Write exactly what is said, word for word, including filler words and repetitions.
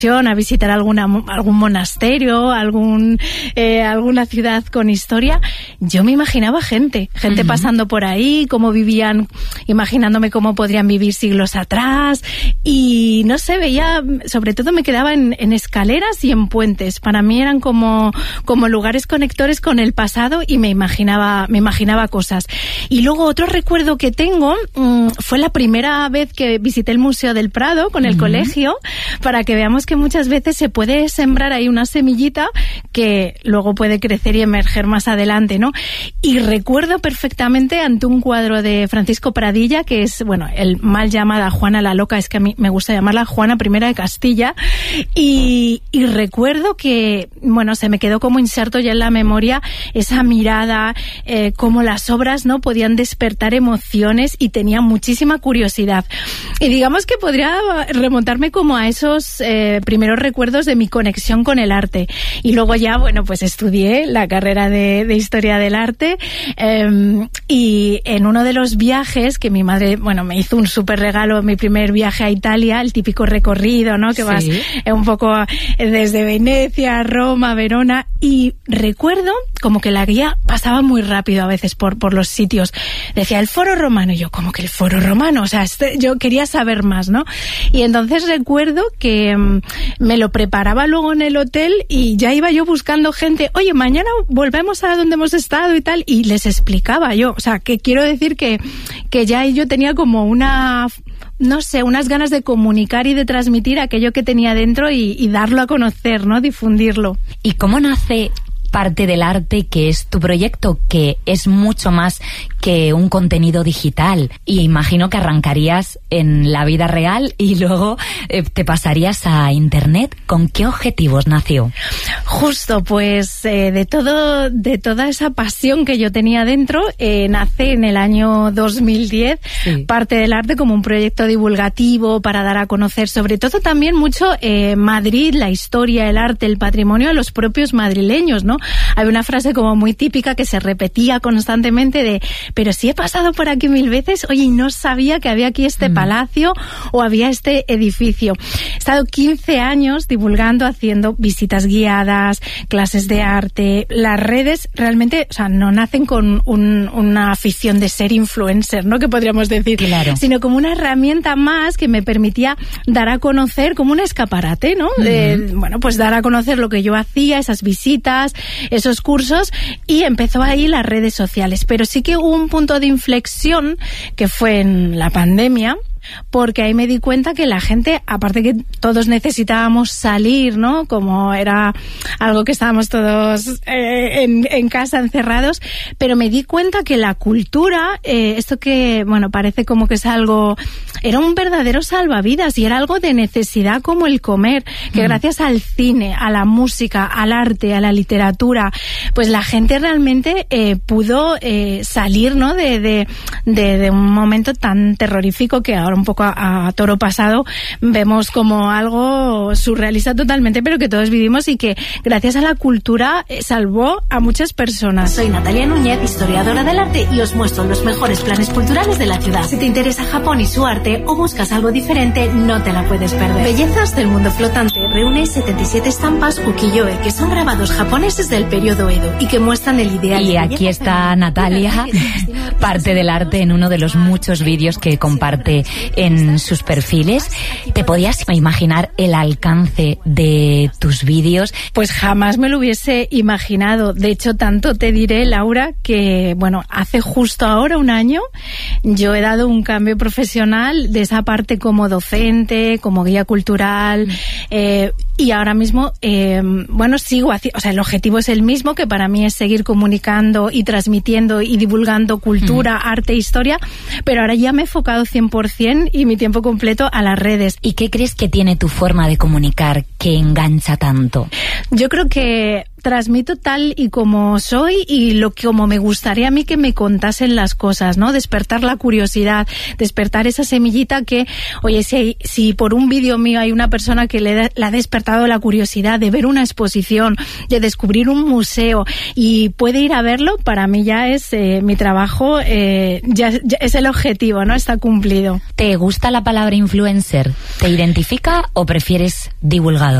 a visitar alguna, algún monasterio, algún, eh, alguna ciudad con historia, yo me imaginaba gente, gente uh-huh. pasando por ahí, cómo vivían, imaginándome cómo podrían vivir siglos atrás, y no sé, veía, sobre todo me quedaba en, en escaleras y en puentes. Para mí eran como, como lugares conectores con el pasado, y me imaginaba, me imaginaba cosas. Y luego otro recuerdo que tengo mmm, fue la primera vez que visité el Museo del Prado con el uh-huh. colegio, para que veamos que que muchas veces se puede sembrar ahí una semillita que luego puede crecer y emerger más adelante, ¿no? Y recuerdo perfectamente ante un cuadro de Francisco Pradilla, que es, bueno, el mal llamada Juana la Loca, es que a mí me gusta llamarla Juana I de Castilla, y, y recuerdo que, bueno, se me quedó como inserto ya en la memoria esa mirada, eh, cómo las obras, ¿no?, podían despertar emociones, y tenía muchísima curiosidad. Y digamos que podría remontarme como a esos eh, primeros recuerdos de mi conexión con el arte. Y luego ya, bueno, pues estudié la carrera de, de Historia del Arte, eh, y en uno de los viajes que mi madre, bueno, me hizo un súper regalo, mi primer viaje a Italia, el típico recorrido, ¿no?, que sí. vas eh, un poco desde Venecia, Roma, Verona, y recuerdo como que la guía pasaba muy rápido a veces por, por los sitios. Decía, el Foro Romano, y yo, como que el Foro Romano, o sea, este, yo quería saber más, ¿no? Y entonces recuerdo que um, me lo preparaba luego en el hotel, y ya iba yo buscando gente, oye, mañana volvemos a donde hemos estado y tal, y les explicaba yo, o sea, que quiero decir que, que ya yo tenía como una, no sé, unas ganas de comunicar y de transmitir aquello que tenía dentro, y, y darlo a conocer, ¿no?, difundirlo. ¿Y cómo nace Parte del Arte, que es tu proyecto, que es mucho más que un contenido digital? Y imagino que arrancarías en la vida real y luego eh, te pasarías a internet. ¿Con qué objetivos nació? Justo, pues eh, de todo, de toda esa pasión que yo tenía dentro, eh, nace en el año dos mil diez sí. Parte del Arte, como un proyecto divulgativo para dar a conocer, sobre todo también mucho eh, Madrid, la historia, el arte, el patrimonio a los propios madrileños, ¿no? Hay una frase como muy típica que se repetía constantemente de, pero si he pasado por aquí mil veces, oye, y no sabía que había aquí este mm. palacio o había este edificio. He estado quince años divulgando, haciendo visitas guiadas, clases de arte. Las redes realmente, o sea, no nacen con un, una afición de ser influencer, ¿no?, que podríamos decir, claro. sino como una herramienta más que me permitía dar a conocer, como un escaparate, ¿no? Mm-hmm. De, bueno, pues dar a conocer lo que yo hacía, esas visitas, esos cursos, y empezó ahí las redes sociales. Pero sí que hubo un punto de inflexión que fue en la pandemia, porque ahí me di cuenta que la gente, aparte que todos necesitábamos salir, ¿no?, como era algo que estábamos todos eh, en, en casa encerrados, pero me di cuenta que la cultura, eh, esto que, bueno, parece como que es algo, era un verdadero salvavidas, y era algo de necesidad como el comer, que mm. gracias al cine, a la música, al arte, a la literatura, pues la gente realmente eh, pudo eh, salir, ¿no?, de, de, de, de un momento tan terrorífico que ahora un poco a, a toro pasado vemos como algo surrealista totalmente, pero que todos vivimos, y que gracias a la cultura eh, salvó a muchas personas. Soy Natalia Núñez, historiadora del arte, y os muestro los mejores planes culturales de la ciudad. Si te interesa Japón y su arte, o buscas algo diferente, no te la puedes perder. Bellezas del mundo flotante reúne setenta y siete estampas ukiyo-e, que son grabados japoneses del periodo Edo y que muestran el ideal. Y aquí está Natalia, Parte del Arte, en uno de los muchos vídeos que comparte en sus perfiles. ¿Te podías imaginar el alcance de tus vídeos? Pues jamás me lo hubiese imaginado. De hecho, tanto te diré, Laura, que bueno, hace justo ahora un año yo he dado un cambio profesional de esa parte como docente, como guía cultural, eh, y ahora mismo, eh, bueno, sigo haciendo, o sea, el objetivo es el mismo, que para mí es seguir comunicando y transmitiendo y divulgando cultura, mm. arte e historia, pero ahora ya me he enfocado cien por ciento y mi tiempo completo a las redes. ¿Y qué crees que tiene tu forma de comunicar que engancha tanto? Yo creo que transmito tal y como soy y lo que como me gustaría a mí que me contasen las cosas, ¿no? Despertar la curiosidad, despertar esa semillita que, oye, si, hay, si por un vídeo mío hay una persona que le, le ha despertado la curiosidad de ver una exposición, de descubrir un museo y puede ir a verlo, para mí ya es eh, mi trabajo, eh, ya, ya es el objetivo, ¿no? Está cumplido. ¿Te gusta la palabra influencer? ¿Te identifica o prefieres divulgador?